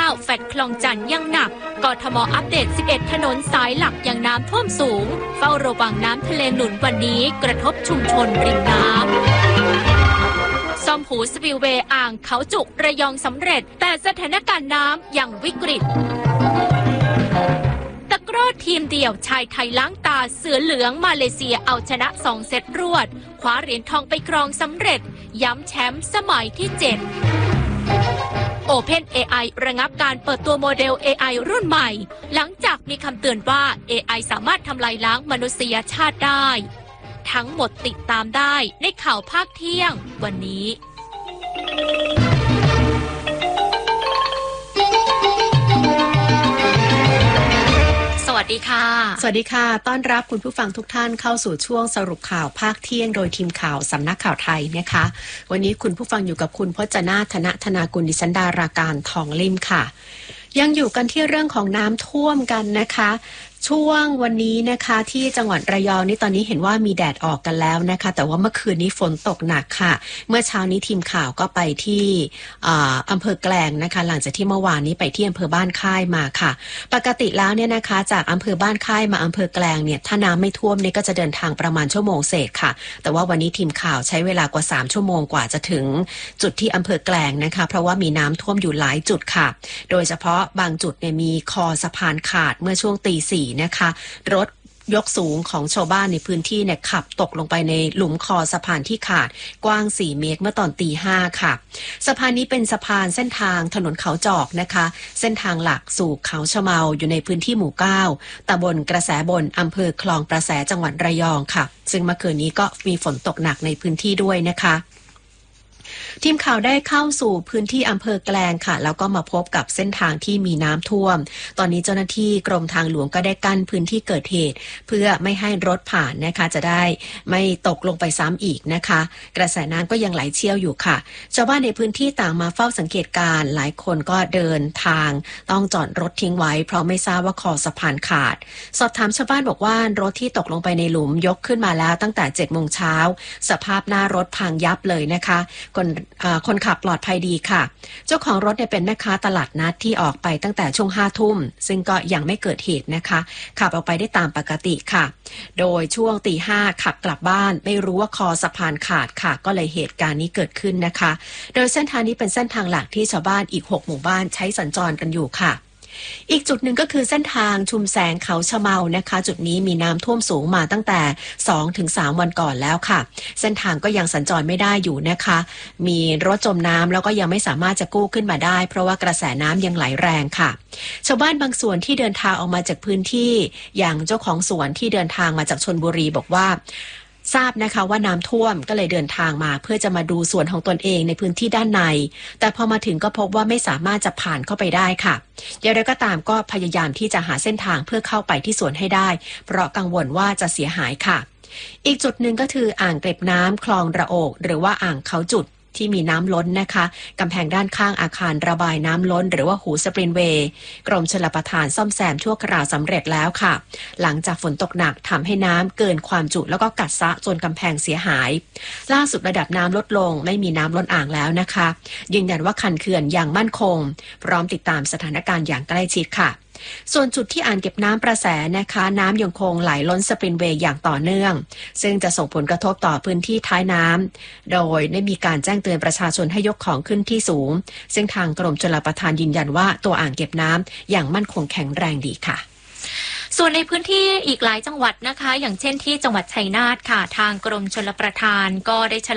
9แฟลตคลองจันทร์ยังหนักกทมอัปเดต11ถนนสายหลักยังน้ำท่วมสูงเฝ้าระวังน้ำทะเลหนุนวันนี้กระทบชุมชนริมน้ำซ่อมหูสปิลเวย์อ่างเขาจุกระยองสำเร็จแต่สถานการณ์น้ำยังวิกฤตตะกร้อทีมเดี่ยวชายไทยล้างตาเสือเหลืองมาเลเซียเอาชนะ2เซตรวดคว้าเหรียญทองไปครองสำเร็จย้ำแชมป์สมัยที่7 Open AI ระงับการเปิดตัวโมเดล AI รุ่นใหม่หลังจากมีคำเตือนว่า AI สามารถทำลายล้างมนุษยชาติได้ทั้งหมดติดตามได้ในข่าวภาคเที่ยงวันนี้สวัสดีค่ะสวัสดีค่ะต้อนรับคุณผู้ฟังทุกท่านเข้าสู่ช่วงสรุปข่าวภาคเที่ยงโดยทีมข่าวสำนักข่าวไทยนะคะวันนี้คุณผู้ฟังอยู่กับคุณพจนาถธนากุลดิฉันดาราการทองลิ่มค่ะยังอยู่กันที่เรื่องของน้ำท่วมกันนะคะช่วงวันนี้นะคะที่จังหวัดระยองนี่ตอนนี้เห็นว่ามีแดดออกกันแล้วนะคะแต่ว่าเมื่อคืนนี้ฝนตกหนักค่ะเมื่อเช้านี้ทีมข่าวก็ไปที่อำเภอแกลงนะคะหลังจากที่เมื่อวานนี้ไปที่อำเภอบ้านค่ายมาค่ะปกติแล้วเนี่ยนะคะจากอำเภอบ้านค่ายมาอำเภอแกลงเนี่ยถ้าน้ำไม่ท่วมเนี่ยก็จะเดินทางประมาณชั่วโมงเศษค่ะแต่ว่าวันนี้ทีมข่าวใช้เวลากว่า3ชั่วโมงกว่าจะถึงจุดที่อำเภอแกลงนะคะเพราะว่ามีน้ำท่วมอยู่หลายจุดค่ะโดยเฉพาะบางจุดเนี่ยมีคอสะพานขาดเมื่อช่วงตี 4นะคะรถยกสูงของชาวบ้านในพื้นที่เนี่ยขับตกลงไปในหลุมคอสะพานที่ขาดกว้าง4 เมตรเมื่อตอนตี 5ค่ะสะพานนี้เป็นสะพานเส้นทางถนนเขาจอกนะคะเส้นทางหลักสู่เขาชะเมาอยู่ในพื้นที่หมู่9ตำบลกระแสบนอำเภอคลองประแสจังหวัดระยองค่ะซึ่งเมื่อคืนนี้ก็มีฝนตกหนักในพื้นที่ด้วยนะคะทีมข่าวได้เข้าสู่พื้นที่อำเภอแกลงค่ะแล้วก็มาพบกับเส้นทางที่มีน้ำท่วมตอนนี้เจ้าหน้าที่กรมทางหลวงก็ได้กั้นพื้นที่เกิดเหตุเพื่อไม่ให้รถผ่านนะคะจะได้ไม่ตกลงไปซ้ำอีกนะคะกระแสน้ำก็ยังไหลเชี่ยวอยู่ค่ะชาวบ้านในพื้นที่ต่างมาเฝ้าสังเกตการหลายคนก็เดินทางต้องจอดรถทิ้งไว้เพราะไม่ทราบว่าคอสะพานขาดสอบถามชาวบ้านบอกว่ารถที่ตกลงไปในหลุมยกขึ้นมาแล้วตั้งแต่ 7 โมงเช้าสภาพหน้ารถพังยับเลยนะคะคนขับปลอดภัยดีค่ะเจ้าของรถเนี่ยเป็นแม่ค้าตลาดนัดที่ออกไปตั้งแต่ช่วง5 ทุ่มซึ่งก็ยังไม่เกิดเหตุนะคะขับออกไปได้ตามปกติค่ะโดยช่วงตี 5ขับกลับบ้านไม่รู้ว่าคอสะพานขาดค่ะก็เลยเหตุการณ์นี้เกิดขึ้นนะคะโดยเส้นทางนี้เป็นเส้นทางหลักที่ชาวบ้านอีก6 หมู่บ้านใช้สัญจรกันอยู่ค่ะอีกจุดหนึ่งก็คือเส้นทางชุมแสงเขาชะเมานะคะจุดนี้มีน้ำท่วมสูงมาตั้งแต่ 2-3 วันก่อนแล้วค่ะเส้นทางก็ยังสัญจรไม่ได้อยู่นะคะมีรถจมน้ำแล้วก็ยังไม่สามารถจะกู้ขึ้นมาได้เพราะว่ากระแสน้ำยังไหลแรงค่ะชาวบ้านบางส่วนที่เดินทางออกมาจากพื้นที่อย่างเจ้าของสวนที่เดินทางมาจากชลบุรีบอกว่าทราบนะคะว่าน้ำท่วมก็เลยเดินทางมาเพื่อจะมาดูสวนของตนเองในพื้นที่ด้านในแต่พอมาถึงก็พบว่าไม่สามารถจะผ่านเข้าไปได้ค่ะอย่างไรก็ตามก็พยายามที่จะหาเส้นทางเพื่อเข้าไปที่สวนให้ได้เพราะกังวลว่าจะเสียหายค่ะอีกจุดหนึ่งก็คืออ่างเก็บน้ำคลองระโอกหรือว่าอ่างเขาจุดที่มีน้ำล้นนะคะกำแพงด้านข้างอาคารระบายน้ำล้นหรือว่าหูสปรินเวย์กรมชลประทานซ่อมแซมชั่วคราวสำเร็จแล้วค่ะหลังจากฝนตกหนักทำให้น้ำเกินความจุแล้วก็กัดซะจนกำแพงเสียหายล่าสุดระดับน้ำลดลงไม่มีน้ำล้นอ่างแล้วนะคะยืนยันว่าคันเขื่อนอย่างมั่นคงพร้อมติดตามสถานการณ์อย่างใกล้ชิดค่ะส่วนจุดที่อ่างเก็บน้ำประแสนะคะน้ำยังคงไหลล้นสปรินเวย์อย่างต่อเนื่องซึ่งจะส่งผลกระทบต่อพื้นที่ท้ายน้ำโดยได้มีการแจ้งเตือนประชาชนให้ยกของขึ้นที่สูงซึ่งทางกรมชลประทานยืนยันว่าตัวอ่างเก็บน้ำอย่างมั่นคงแข็งแรงดีค่ะส่วนในพื้นที่อีกหลายจังหวัดนะคะอย่างเช่นที่จังหวัดชัยนาทค่ะทางกรมชลประทานก็ได้